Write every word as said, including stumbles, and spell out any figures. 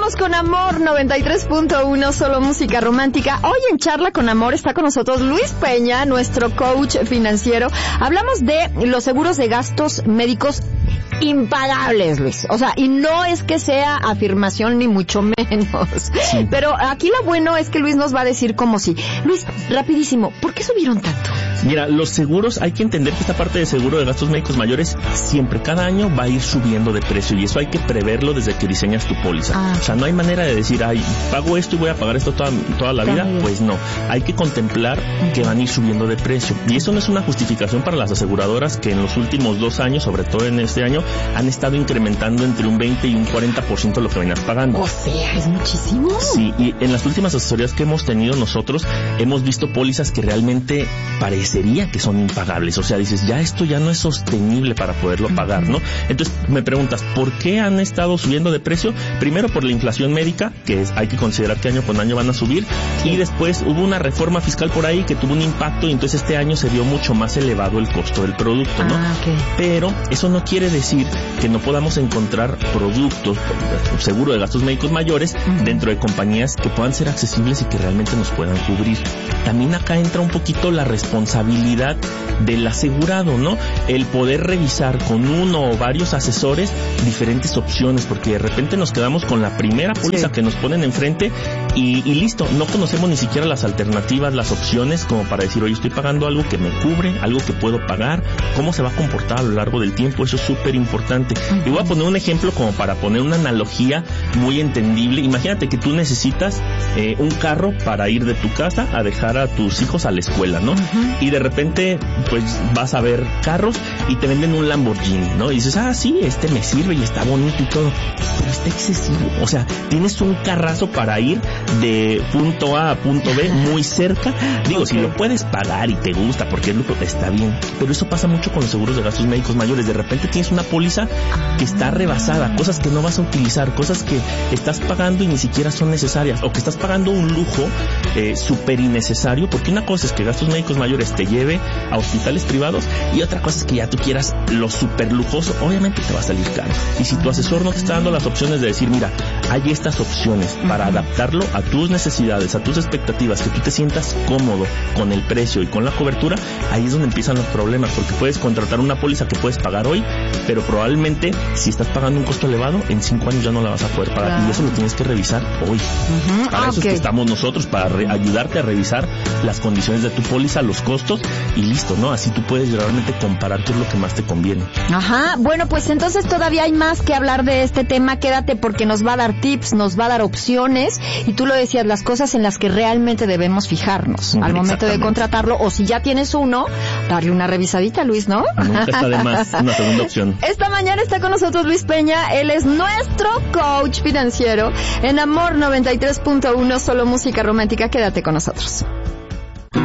Regresamos con Amor noventa y tres punto uno, solo música romántica. Hoy en Charla con Amor está con nosotros Luis Peña, nuestro coach financiero. Hablamos de los seguros de gastos médicos impagables, Luis. O sea, y no es que sea afirmación ni mucho menos. Sí. Pero aquí lo bueno es que Luis nos va a decir como si. Luis, rapidísimo, ¿por qué subieron tanto? Mira, los seguros, hay que entender que esta parte de seguro de gastos médicos mayores siempre, cada año va a ir subiendo de precio y eso hay que preverlo desde que diseñas tu póliza. Ah. O sea, no hay manera de decir, ay, pago esto y voy a pagar esto toda, toda la vida. Pues no, hay que contemplar que van a ir subiendo de precio. Y eso no es una justificación para las aseguradoras que en los últimos dos años, sobre todo en este año, han estado incrementando entre un veinte y un cuarenta por ciento lo que venías pagando. O sea, es muchísimo. Sí, y en las últimas asesorías que hemos tenido nosotros, hemos visto pólizas que realmente parecen sería que son impagables, o sea, dices, ya esto ya no es sostenible para poderlo pagar, ¿no? Entonces me preguntas, ¿por qué han estado subiendo de precio? Primero por la inflación médica, que es, hay que considerar que año con año van a subir, y después hubo una reforma fiscal por ahí que tuvo un impacto y entonces este año se vio mucho más elevado el costo del producto, ¿no? Ah, okay. Pero eso no quiere decir que no podamos encontrar productos, seguro de gastos médicos mayores, uh-huh. dentro de compañías que puedan ser accesibles y que realmente nos puedan cubrir. También acá entra un poquito la responsabilidad habilidad del asegurado, ¿no? El poder revisar con uno o varios asesores diferentes opciones, porque de repente nos quedamos con la primera póliza sí. que nos ponen enfrente y, y listo, no conocemos ni siquiera las alternativas, las opciones, como para decir, oye, estoy pagando algo que me cubre, algo que puedo pagar, cómo se va a comportar a lo largo del tiempo, eso es súper importante. Uh-huh. Y voy a poner un ejemplo como para poner una analogía muy entendible. Imagínate que tú necesitas eh, un carro para ir de tu casa a dejar a tus hijos a la escuela, ¿no? Uh-huh. Y de repente, pues, vas a ver carros y te venden un Lamborghini, ¿no? Y dices, ah, sí, este me sirve y está bonito y todo, pero está excesivo. O sea, tienes un carrazo para ir de punto A a punto B muy cerca. Digo, okay. si lo puedes pagar y te gusta porque es lucro, está bien. Pero eso pasa mucho con los seguros de gastos médicos mayores. De repente tienes una póliza que está rebasada, cosas que no vas a utilizar, cosas que estás pagando y ni siquiera son necesarias, o que estás pagando un lujo eh, súper innecesario, porque una cosa es que gastos médicos mayores te lleve a hospitales privados y otra cosa es que ya tú quieras lo súper lujoso, obviamente te va a salir caro. Y si tu asesor no te está dando las opciones de decir, mira, hay estas opciones para adaptarlo a tus necesidades, a tus expectativas, que tú te sientas cómodo con el precio y con la cobertura, ahí es donde empiezan los problemas, porque puedes contratar una póliza que puedes pagar hoy, pero probablemente si estás pagando un costo elevado, en cinco años ya no la vas a poder pagar, claro. y eso lo tienes que revisar hoy. Uh-huh. Para ah, eso okay. es que estamos nosotros, para re- ayudarte a revisar las condiciones de tu póliza, los costos, y listo, ¿no? Así tú puedes realmente comparar qué es lo que más te conviene. Ajá, bueno, pues entonces todavía hay más que hablar de este tema. Quédate porque nos va a dar tips, nos va a dar opciones, y tú lo decías, las cosas en las que realmente debemos fijarnos al momento de contratarlo, o si ya tienes uno, darle una revisadita, Luis, ¿no? Nunca está de más, una segunda opción. Esta mañana está con nosotros Luis Peña, él es nuestro coach financiero en Amor noventa y tres punto uno, solo música romántica. Quédate con nosotros.